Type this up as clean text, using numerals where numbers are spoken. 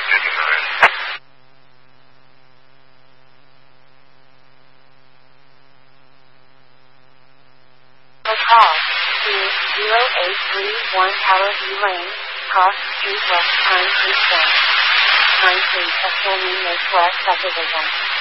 Call to 0831 Tower View Lane, Cross Street West, Pine Creek, West. Pine Creek, a Canyon Northwest subdivision.